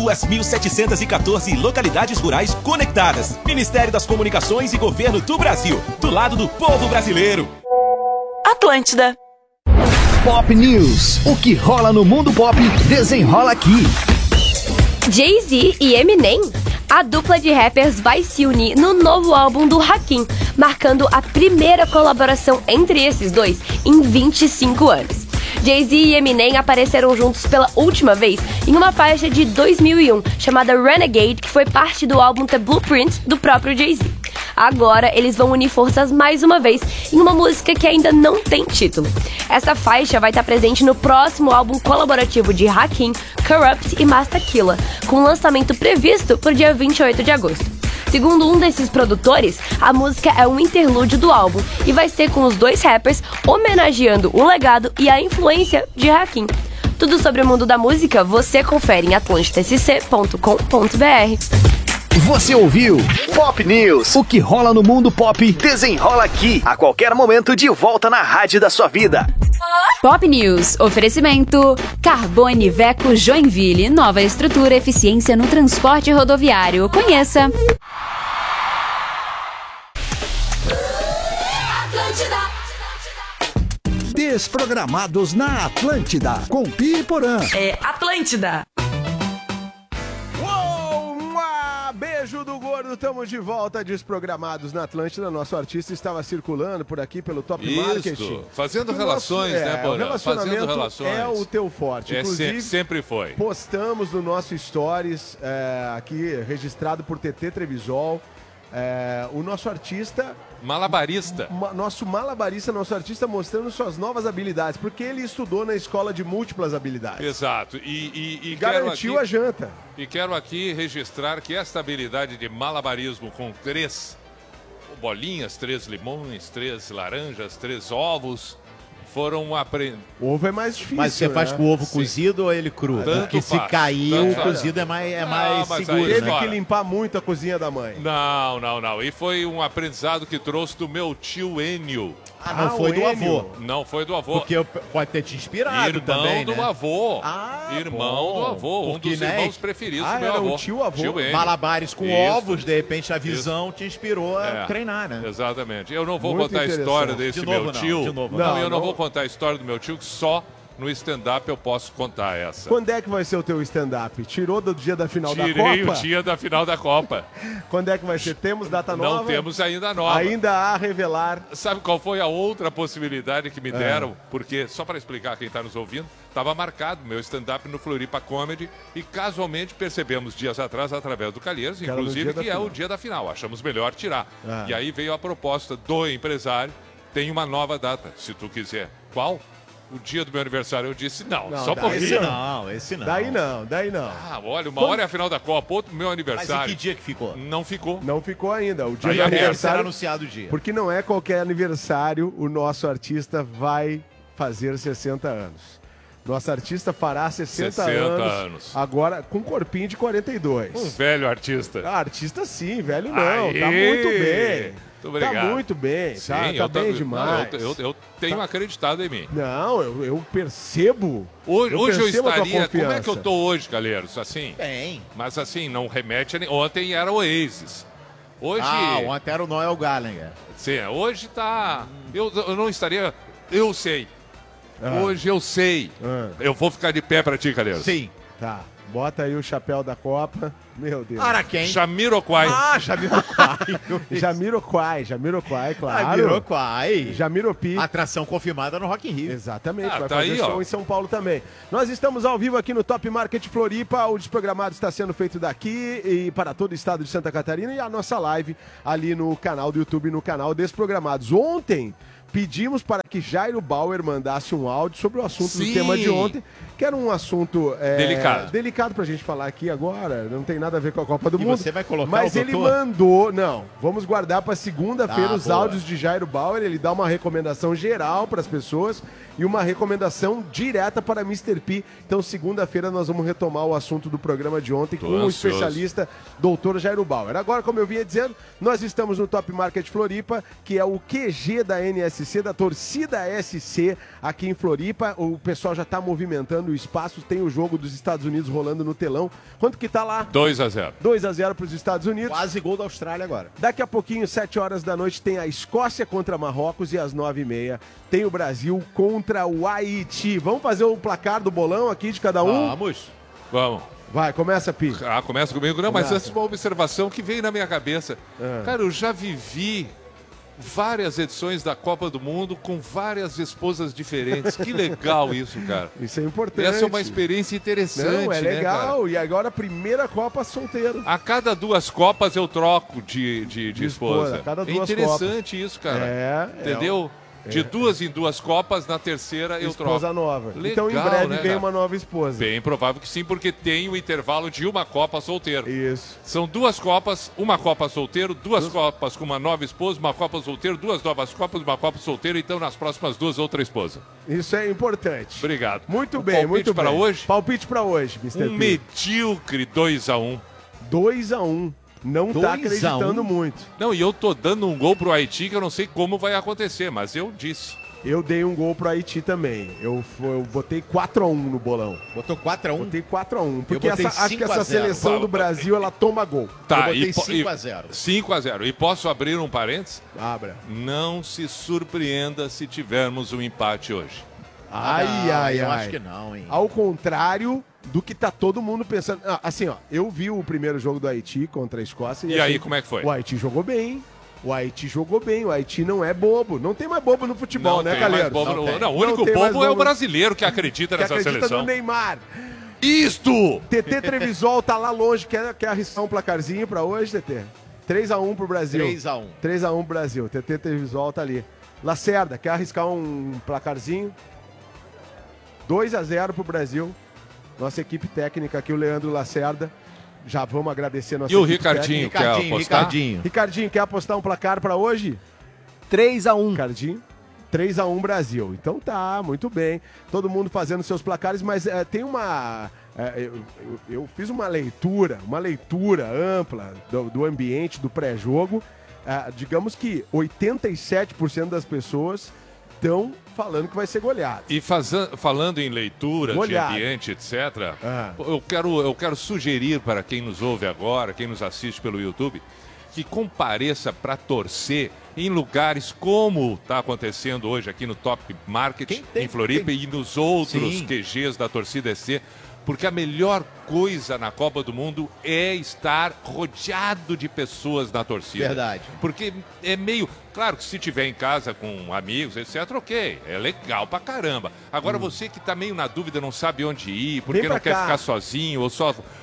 2.714 localidades rurais conectadas. Ministério das Comunicações e Governo do Brasil. Do lado do povo brasileiro. Atlântida. Pop News. O que rola no mundo pop, desenrola aqui. Jay-Z e Eminem. A dupla de rappers vai se unir no novo álbum do Hakim, marcando a primeira colaboração entre esses dois em 25 anos. Jay-Z e Eminem apareceram juntos pela última vez em uma faixa de 2001 chamada Renegade, que foi parte do álbum The Blueprint do próprio Jay-Z. Agora eles vão unir forças mais uma vez em uma música que ainda não tem título. Essa faixa vai estar presente no próximo álbum colaborativo de Hakim, Corrupt e Masta Killa, com lançamento previsto para o dia 28 de agosto. Segundo um desses produtores, a música é um interlúdio do álbum e vai ser com os dois rappers homenageando o legado e a influência de Hakim. Tudo sobre o mundo da música você confere em atlantidasc.com.br. Você ouviu Pop News. O que rola no mundo pop, desenrola aqui. A qualquer momento, de volta na rádio da sua vida. Pop News. Oferecimento Carbone Veco Joinville. Nova estrutura, eficiência no transporte rodoviário. Conheça. Desprogramados na Atlântida, com Pi e Porã. É Atlântida. Beijo do gordo, estamos de volta, Desprogramados na Atlântida. Nosso artista estava circulando por aqui pelo Top Marketing. Fazendo relações, né, Porã? O relacionamento Fazendo relações. é o teu forte. Inclusive, sempre foi. Postamos no nosso Stories, aqui registrado por TT Trevisol, o nosso artista... Malabarista. Nosso artista mostrando suas novas habilidades, porque ele estudou na escola de múltiplas habilidades. Exato. E garantiu a janta. E quero aqui registrar que esta habilidade de malabarismo com 3 bolinhas, 3 limões, 3 laranjas, 3 ovos, foram aprendidos. Ovo é mais difícil. Mas você faz com o ovo cozido ou ele cru? Porque se cair, o cozido é mais seguro. Teve que limpar muito a cozinha da mãe. Não. E foi um aprendizado que trouxe do meu tio Enio. Não foi do avô. Não foi do avô. Porque pode ter te inspirado também, Irmão do avô. Irmão do avô. Um dos irmãos preferidos do meu avô. Tio-avô. Malabares com ovos, de repente a visão te inspirou a treinar, né? Exatamente. Eu não vou contar a história desse meu tio. Eu não vou contar a história do meu tio, que só no stand-up eu posso contar essa. Quando é que vai ser o teu stand-up? Tirou do dia da final da Copa? Tirei o dia da final da Copa. Quando é que vai ser? Temos data nova? Não temos ainda nova. Ainda há a revelar. Sabe qual foi a outra possibilidade que me deram? Porque, só para explicar quem está nos ouvindo, estava marcado meu stand-up no Floripa Comedy e casualmente percebemos dias atrás, através do Calheiros, inclusive, que é o dia da final. Achamos melhor tirar. E aí veio a proposta do empresário, tem uma nova data, se tu quiser. Qual? O dia do meu aniversário. Eu disse, não só por esse não. Daí não. Olha, uma hora é a final da Copa, outro meu aniversário. Mas em que dia que ficou? Não ficou. Não ficou ainda. O dia do aniversário será anunciado o dia. Porque não é qualquer aniversário, o nosso artista vai fazer 60 anos. Nosso artista fará 60 anos. Agora, com corpinho de 42. Um velho artista. Artista sim, velho não. Tá muito bem. Muito obrigado. Tá muito bem, Sim, tá bem demais. Eu tenho acreditado em mim. Não, eu percebo. Hoje eu estaria... Como é que eu tô tô hoje, Calheiros? Assim? Bem. Mas assim, não remete a... Ontem era o Oasis. Hoje... ontem era o Noel Gallagher. Sim, hoje tá... Eu não estaria... Eu sei. Hoje eu sei. Eu vou ficar de pé pra ti, Calheiros. Sim. Tá. Bota aí o chapéu da Copa. Meu Deus. Para quem? Jamiroquai. Jamiroquai, claro. Jamiroquai. Jamiropi. Atração confirmada no Rock in Rio. Exatamente, vai tá fazer aí, show em São Paulo também. Nós estamos ao vivo aqui no Top Market Floripa. O Desprogramado está sendo feito daqui e para todo o estado de Santa Catarina. E a nossa live ali no canal do YouTube, no canal Desprogramados. Ontem... pedimos para que Jairo Bauer mandasse um áudio sobre o assunto do tema de ontem, que era um assunto delicado pra gente falar aqui agora, não tem nada a ver com a Copa do Mundo. Você vai colocar mas o ele doutor? mandou, vamos guardar para segunda-feira os boa. áudios de Jairo Bauer, ele dá uma recomendação geral para as pessoas e uma recomendação direta para Mr. P. Então, segunda-feira, nós vamos retomar o assunto do programa de ontem com o especialista, doutor Jairo Bauer. Agora, como eu vinha dizendo, nós estamos no Top Market Floripa, que é o QG da NSC, da torcida SC aqui em Floripa. O pessoal já está movimentando o espaço, tem o jogo dos Estados Unidos rolando no telão. Quanto que tá lá? 2-0. 2-0 para os Estados Unidos. Quase gol da Austrália agora. Daqui a pouquinho, 7 horas da noite, tem a Escócia contra Marrocos e às 9h30 tem o Brasil contra o Haiti. Vamos fazer o placar do bolão aqui de cada um? Vamos. Vai, começa, Pi. Começa comigo. Não, Começa. mas antes uma observação que veio na minha cabeça. Cara, eu já vivi várias edições da Copa do Mundo com várias esposas diferentes. Que legal isso, cara. Isso é importante. Essa é uma experiência interessante. Não, é né, legal. cara? E agora a primeira Copa solteiro. A cada 2 Copas eu troco de esposa. A cada 2 é interessante isso, cara. Entendeu? De 2 em 2 Copas, na terceira eu troco. Esposa nova. Legal, então em breve né, vem cara? uma nova esposa. Bem provável que sim, porque tem o intervalo de uma Copa solteiro. Isso. São 2 Copas, uma Copa solteiro, 2 Copas com uma nova esposa, uma Copa solteiro, 2 novas Copas, uma Copa solteiro, então nas próximas 2 outra esposa. Isso é importante. Obrigado. Muito bem, muito bem. Para hoje? Palpite para hoje, Mr. Um medíocre 2-1. 2-1. Não tá 2-1? acreditando muito. Não, e eu tô dando um gol pro Haiti que eu não sei como vai acontecer, mas eu disse. Eu dei um gol pro Haiti também. Eu botei 4-1 no bolão. Botou 4-1? Botei 4-1. Porque Eu botei acho que 5-0. essa seleção do Brasil, ela toma gol. Tá, Eu botei 5-0. 5-0. E posso abrir um parênteses? Abra. Não se surpreenda se tivermos um empate hoje. Eu acho que não, hein? Ao contrário do que tá todo mundo pensando. Assim, ó, eu vi o primeiro jogo do Haiti contra a Escócia. E aí, como é que foi? O Haiti jogou bem. O Haiti não é bobo. Não tem mais bobo no futebol, né, Calheiros? Não, o único bobo é o brasileiro que acredita nessa seleção. No Neymar. Isto! TT Trevisol tá lá longe. Quer arriscar um placarzinho pra hoje, TT? 3-1 pro Brasil. 3-1. 3-1 pro Brasil. TT Trevisol tá ali. Lacerda, quer arriscar um placarzinho? 2-0 pro Brasil. Nossa equipe técnica aqui, o Leandro Lacerda. Já vamos agradecer nossa equipe. E o Ricardinho quer apostar? Ricardinho, quer apostar um placar pra hoje? 3-1. Ricardinho? 3-1 Brasil. Então tá, muito bem. Todo mundo fazendo seus placares, mas tem uma... eu fiz uma leitura ampla do ambiente, do pré-jogo. Digamos que 87% das pessoas estão falando que vai ser goleado. E falando em leitura, Goleado. de ambiente, etc., eu quero sugerir para quem nos ouve agora, quem nos assiste pelo YouTube, que compareça para torcer em lugares como está acontecendo hoje aqui no Top Market, em Floripa e nos outros QGs da torcida SC, porque a melhor coisa na Copa do Mundo é estar rodeado de pessoas na torcida. Verdade. Porque é meio... Claro que se tiver em casa com amigos, etc., ok, é legal pra caramba. Agora você que tá meio na dúvida, não sabe onde ir, porque não quer ficar sozinho ou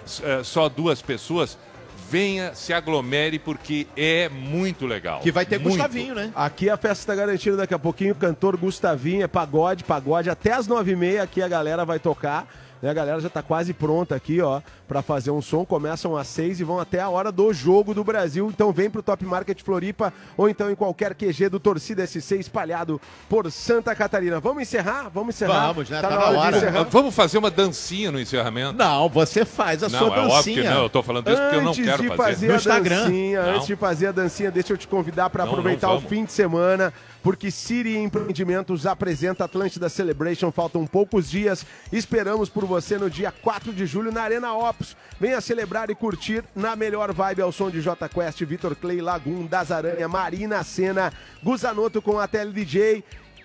só 2 pessoas, venha, se aglomere, porque é muito legal. Que vai ter Gustavinho, né? Aqui a festa está garantida daqui a pouquinho. Cantor Gustavinho, é pagode. Até as 9h30 aqui a galera vai tocar. A galera já tá quase pronta aqui, ó, pra fazer um som. Começam às 6 e vão até a hora do jogo do Brasil. Então vem pro Top Market Floripa ou então em qualquer QG do Torcida SC espalhado por Santa Catarina. Vamos encerrar? Vamos, né? Tá na hora. Vamos fazer uma dancinha no encerramento? Não, você faz a sua dancinha. Não, é óbvio que não. Eu tô falando isso porque eu não quero fazer. No Instagram. Antes de fazer a dancinha, deixa eu te convidar pra aproveitar o fim de semana, porque Siri Empreendimentos apresenta Atlântida Celebration. Faltam poucos dias. Esperamos por você no dia 4 de julho na Arena Opus. Venha celebrar e curtir na melhor vibe ao som de J Quest, Vitor Clay, Lagoon, Das Aranha, Marina Sena, Guzanoto com a Tele DJ.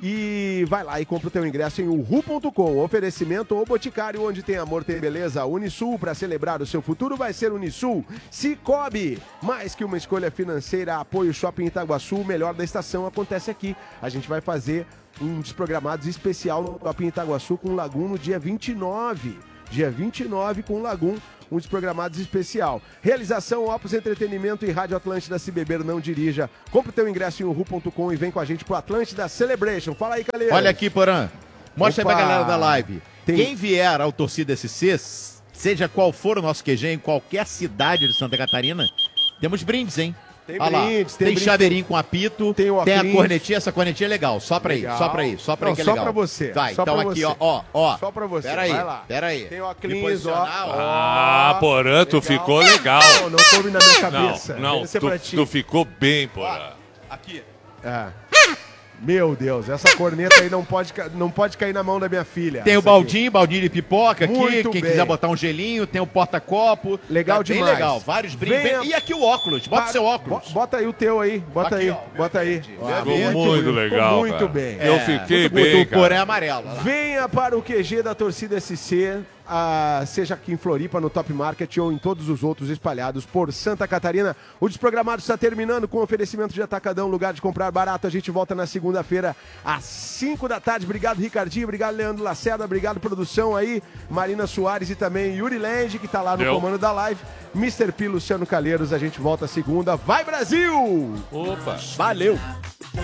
E vai lá e compra o teu ingresso em uhu.com. Oferecimento O Boticário, onde tem amor, tem beleza. Unisul, para celebrar o seu futuro vai ser Unisul. Cicobi, mais que uma escolha financeira. Apoio Shopping Itaguaçu, o melhor da estação acontece aqui. A gente vai fazer um Desprogramados especial no Shopping Itaguaçu com o Lagoon no dia 29. Dia 29 com o Lagoon, um Desprogramados especial. Realização Opus Entretenimento e Rádio Atlântida. Se beber, não dirija. Compre o teu ingresso em uhu.com e vem com a gente pro Atlântida Celebration. Fala aí, Calheiros. Olha aqui, Porã. Mostra aí pra galera da live. Tem... Quem vier ao Torcida SC, seja qual for o nosso QG, em qualquer cidade de Santa Catarina, temos brindes, hein? Tem Olha lá, brindes, tem chaveirinho com apito, tem a óculos. cornetinha, essa cornetinha é legal, só pra Legal. aí, só pra aí, só pra Não, aí que é só legal. pra você, Vai, só então pra aqui, você. ó. Só pra você, Pera aí, vai lá. pera aí. Tem Me óculos, posicionar, ó. Ah, Porã, tu ficou legal. Não coube na minha cabeça. Não, Deve ser pra ti. tu ficou bem, Porã. Aqui. É. Meu Deus, essa corneta aí não pode cair na mão da minha filha. Tem o Essa aqui. baldinho de pipoca aqui, Muito quem bem. quiser botar um gelinho, tem o porta-copo. Legal Bem demais. legal, vários brindes. Venha- E aqui o óculos, bota o seu óculos. Bota aí o teu aí, bota Aqui, aí, ó, bota aí. Ficou muito legal, Ficou muito cara. bem. Eu fiquei muito bem, bonito, o porém cara. amarelo. Olha lá. Venha para o QG da torcida SC, seja aqui em Floripa, no Top Market ou em todos os outros espalhados por Santa Catarina. O Desprogramado está terminando com oferecimento de Atacadão, lugar de comprar barato. A gente volta na segunda-feira às 5 da tarde. Obrigado, Ricardinho. Obrigado, Leandro Lacerda. Obrigado, produção aí. Marina Soares e também Yuri Land, que está lá no comando da live. Mr. P, Luciano Calheiros. A gente volta segunda. Vai, Brasil! Opa! Valeu!